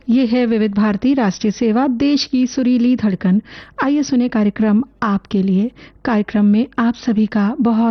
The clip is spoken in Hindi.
ये है विविध भारती राष्ट्रीय सेवा, देश की सुरीली धड़कन। आइए सुने कार्यक्रम आपके लिए। कार्यक्रम में आप सभी का बहुत